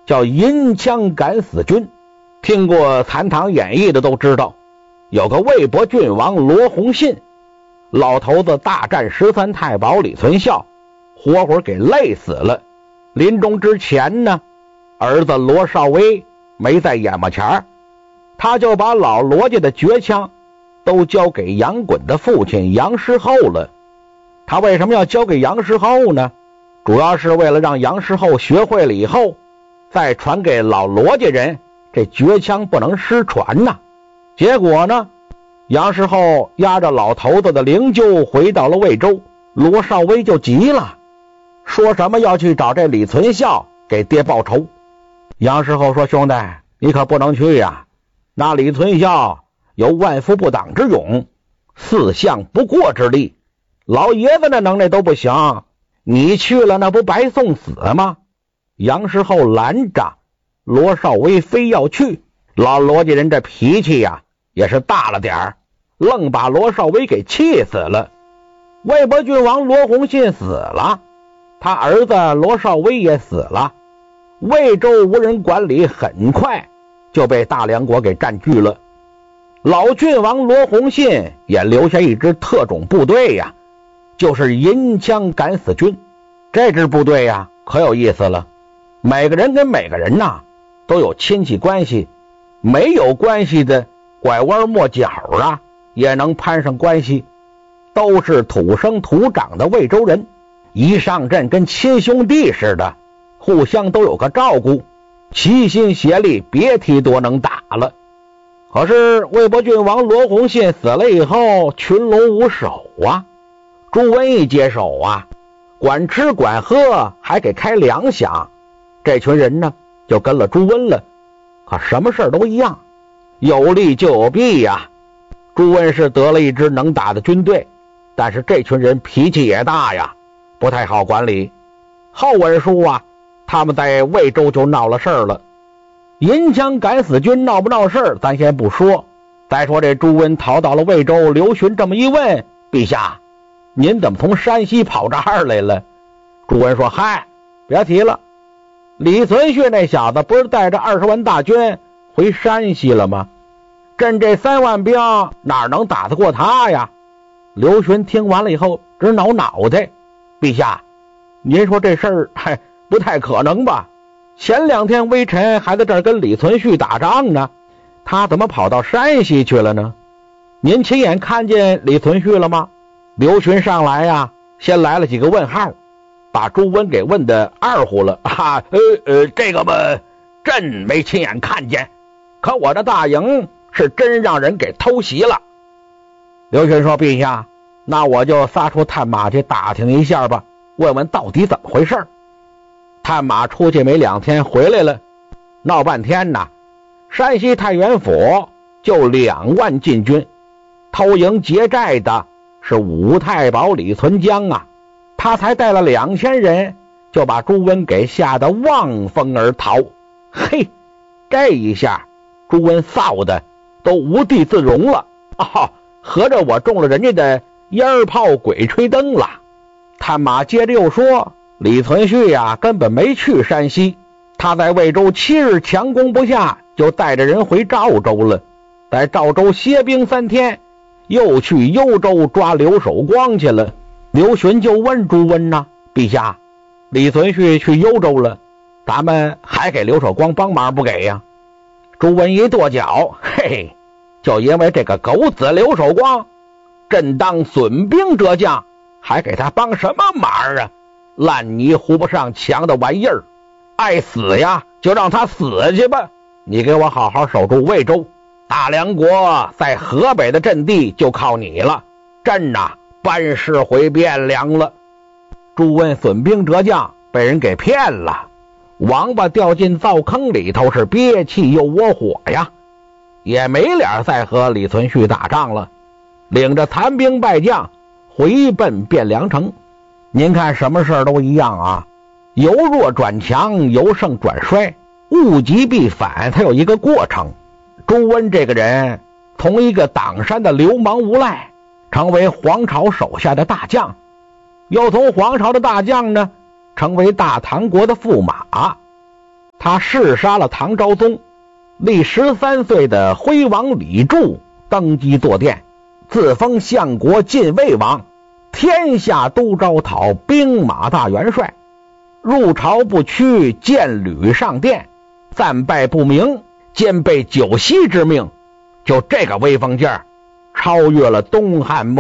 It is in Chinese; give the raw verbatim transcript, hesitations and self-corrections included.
叫银枪敢死军。听过残唐演义的都知道，有个魏博郡王罗洪信，老头子大战十三太保李存孝，活活给累死了。临终之前呢，儿子罗少威没在眼巴前，他就把老罗家的绝枪都交给杨衮的父亲杨师厚了。他为什么要交给杨师厚呢？主要是为了让杨师厚学会了以后再传给老罗家人，这绝枪不能失传呐。结果呢，杨师厚押着老头子的灵柩回到了魏州，罗少威就急了，说什么要去找这李存孝给爹报仇。杨师厚说，兄弟你可不能去呀，那李存孝有万夫不挡之勇，四项不过之力，老爷子那能耐都不行，你去了那不白送死吗？杨师厚拦着罗少威非要去，老罗家人这脾气呀、啊、也是大了点儿，愣把罗少威给气死了。魏博郡王罗洪信死了，他儿子罗少威也死了，魏州无人管理，很快就被大梁国给占据了。老郡王罗洪信也留下一支特种部队呀，就是银枪敢死军。这支部队呀可有意思了，每个人跟每个人呐都有亲戚关系，没有关系的拐弯抹角啊也能攀上关系，都是土生土长的魏州人，一上阵跟亲兄弟似的，互相都有个照顾，齐心协力，别提多能打了。可是魏博郡王罗洪信死了以后，群龙无首啊，朱温一接手啊，管吃管喝，还给开粮饷，这群人呢就跟了朱温了。可什么事都一样，有利就有弊呀、啊。朱温是得了一支能打的军队，但是这群人脾气也大呀，不太好管理。后文书啊，他们在魏州就闹了事儿了。银枪敢死军闹不闹事儿咱先不说，再说这朱温逃到了魏州，刘询这么一问，陛下您怎么从山西跑这儿来了？朱温说，嗨，别提了，李存勖那小子不是带着二十万大军回山西了吗？朕这三万兵哪能打得过他呀？刘询听完了以后直挠脑袋，陛下您说这事儿嗨不太可能吧？前两天微臣还在这儿跟李存勖打仗呢，他怎么跑到山西去了呢？您亲眼看见李存勖了吗？刘询上来呀，先来了几个问号，把朱温给问的二乎了啊，呃呃，这个吧，朕没亲眼看见，可我的大营是真让人给偷袭了。刘询说，陛下，那我就撒出探马去打听一下吧，问问到底怎么回事。探马出去没两天回来了，闹半天呐，山西太原府就两万禁军，偷营劫寨的是武太保李存江啊，他才带了两千人，就把朱温给吓得望风而逃。嘿，这一下朱温臊的都无地自容了啊！合着我中了人家的烟炮鬼吹灯了。探马接着又说，李存勖呀根本没去山西，他在魏州七日强攻不下，就带着人回赵州了，在赵州歇兵三天，又去幽州抓刘守光去了。刘询就问朱温呐，陛下，李存勖去幽州了，咱们还给刘守光帮忙不给呀？朱温一跺脚，嘿，就因为这个狗子刘守光，朕当损兵折将，还给他帮什么忙啊？烂泥糊不上墙的玩意儿，爱死呀就让他死去吧，你给我好好守住魏州，大梁国在河北的阵地就靠你了，朕呐班师回汴梁了。朱温损兵折将，被人给骗了，王八掉进灶坑里头，是憋气又窝火呀，也没脸再和李存勖打仗了，领着残兵败将回奔汴梁城。您看什么事都一样啊，由弱转强，由盛转衰，物极必反，它有一个过程。朱温这个人从一个党山的流氓无赖成为黄巢手下的大将，又从黄巢的大将呢成为大唐国的驸马， 他弑杀了唐昭宗，立十三岁的徽王李柱登基坐殿，自封相国禁卫王，天下都招讨兵马大元帅，入朝不趋，见履上殿，战败不明，兼备酒席之命。就这个威风劲儿，超越了东汉末